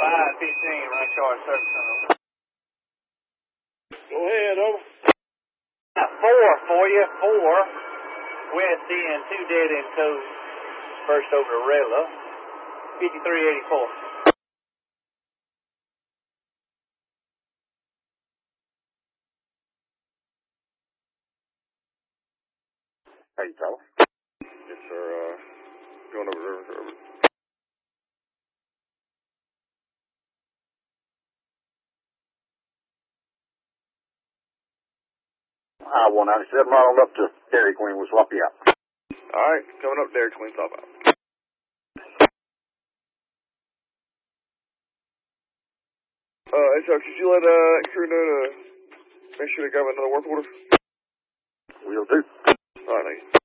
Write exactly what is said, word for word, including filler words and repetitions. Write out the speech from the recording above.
five fifteen, run charge service center. Go ahead, over. Four for you, four. West end, two dead end codes. First over to Rella. fifty-three eighty-four. Hey, Tyler. Yes, sir. Uh, going over the river. Over. I one ninety-seven right on up to Dairy Queen. We'll swap you out. All right, coming up Dairy Queen, swap out. Uh, hey, so could you let uh crew know to make sure they got another work order? We'll do. All right, thank you.